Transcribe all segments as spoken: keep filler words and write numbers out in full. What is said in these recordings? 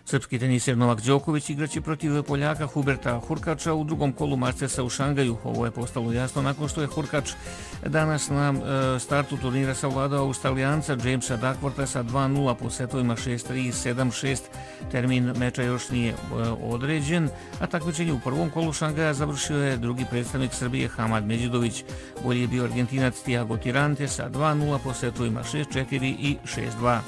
Srpski teniser Novak Đoković igraće protiv Poljaka Huberta Hurkača u drugom kolu Mastersa u Šangaju. Ovo je postalo jasno nakon što je Hurkač danas na e, startu turnira savladao Australijanca Jamesa Duckwortha sa dva nula po setovima šest tri i sedam šest. Termin meča još nije e, određen, a takmičenje u prvom kolu Šangaja završio je drugi predstavnik Srbije Hamad Međidović. Bolji je bio Argentinac Thiago Tirante sa dva nula po setovima šest četiri i šest dva.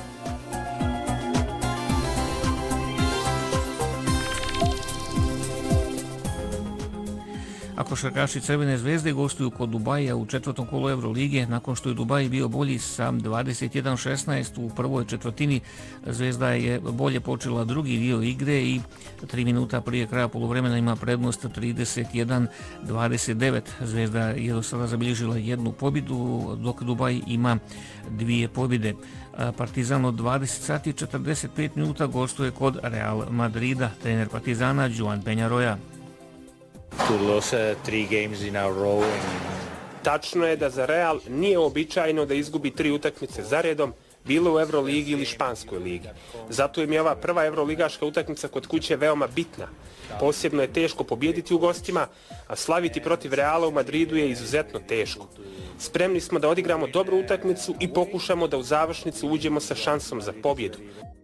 A košarkaši Crvene zvezde gostuju kod Dubaja u četvrtom kolu Evrolige. Nakon što je Dubaj bio bolji sa dvadeset jedan šesnaest u prvoj četvrtini, Zvezda je bolje počela drugi dio igre i tri minuta prije kraja poluvremena ima prednost trideset jedan dvadeset devet. Zvezda je do sada zabilježila jednu pobjedu, dok Dubaj ima dvije pobjede. Partizan od dvadeset sati i četrdeset pet minuta gostuje kod Real Madrida. Trener Partizana Joan Peñarroya. To lose three games in a row. Tačno je da za Real nije običajno da izgubi tri utakmice za redom, bilo u Euroligi ili Španskoj ligi. Zato im je ova prva evroligaška utakmica kod kuće veoma bitna. Posebno je teško pobijediti u gostima, a slaviti protiv Reala u Madridu je izuzetno teško. Spremni smo da odigramo dobru utakmicu i pokušamo da u završnicu uđemo sa šansom za pobjedu.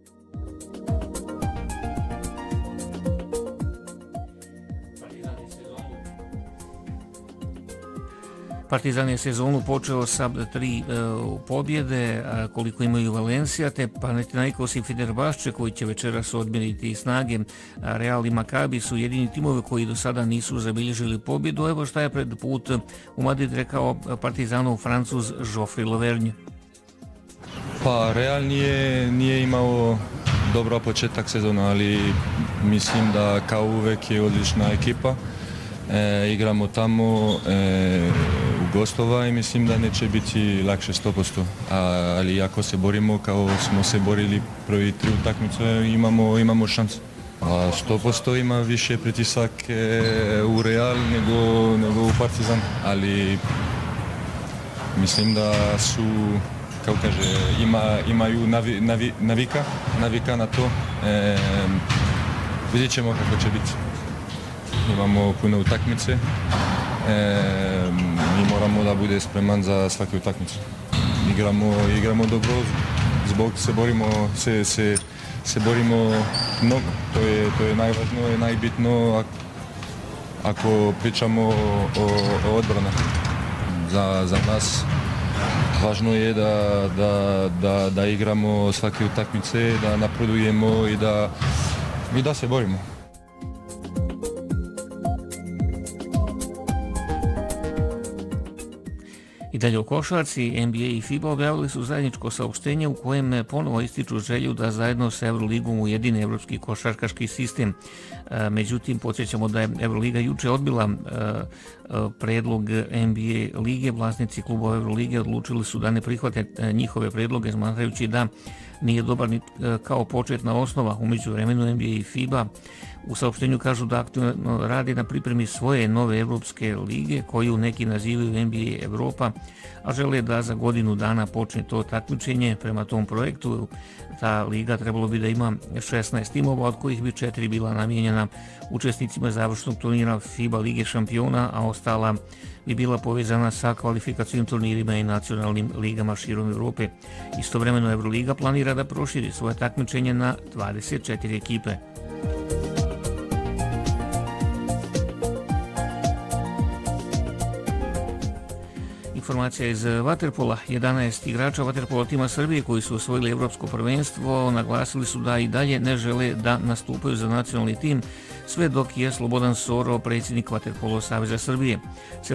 Partizan je sezonu počeo sa tri e, pobjede, a koliko imaju Valencija, te Panathinaikos i Fenerbahče koji će večeras odmjeriti snage. Real i Maccabi su jedini timovi koji do sada nisu zabilježili pobjedu. Evo šta je pred put u Madrid rekao Partizanov Francuz Geoffrey Lauvergne. Pa Real nije, nije imao dobro početak sezona, ali mislim da kao uvek je odlična ekipa. E, igramo tamo e, u gostova i mislim da neće biti lakše sto posto. A, ali ako se borimo kao smo se borili prvi tri utakmice, imamo, imamo šansu. A sto posto ima više pritisak e, u Real nego, nego u Partizan, ali mislim da su, kao kaže, ima, imaju navi, navi, navika, navika na to. E, vidjet ćemo kako će biti. Imamo puno utakmice, e, mi moramo da bude spreman za svaku utakmicu. Igramo, igramo dobro, zbog se borimo, se, se, se borimo mnogo. To je, to je najvažno i najbitno ako, ako pričamo o, o odbrana. Za, za nas važno je da, da, da, da igramo svake utakmice, da napredujemo i da, i da se borimo. I dalje u košarci, N B A i FIBA objavili su zajedničko saopštenje u kojem ponovo ističu želju da zajedno sa Euroligom ujedine evropski košarkaški sistem. Međutim, podsjećamo da je Euroliga juče odbila predlog N B A lige. Vlasnici klubova Eurolige odlučili su da ne prihvate njihove predloge, smatrajući da nije dobar ni kao početna osnova. U međuvremenu N B A i FIBA u saopštenju kažu da aktivno radi na pripremi svoje nove evropske lige, koju neki nazivaju N B A Evropa, a žele da za godinu dana počne to takmičenje. Prema tom projektu ta liga trebalo bi da ima šesnaest timova, od kojih bi četiri bila namijenjena učesnicima završnog turnira FIBA Lige šampiona, a ostala bi bila povezana sa kvalifikacijnim turnirima i nacionalnim ligama širom Evrope. Istovremeno Euroliga planira da proširi svoje takmičenje na dvadeset četiri ekipe. Informacija iz vaterpola. jedanaest igrača vaterpola tima Srbije koji su osvojili evropsko prvenstvo naglasili su da i dalje ne žele da nastupaju za nacionalni tim, sve dok je Slobodan Soro, predsjednik Vaterpolo Saveza Srbije.